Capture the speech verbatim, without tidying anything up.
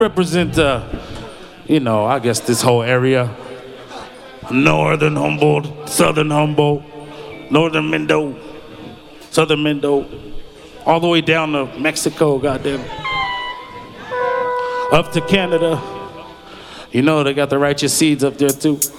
Represent, uh, you know, I guess this whole area. Northern Humboldt, Southern Humboldt, Northern Mendo, Southern Mendo, all the way down to Mexico, goddamn. Up to Canada. You know, they got the righteous seeds up there too.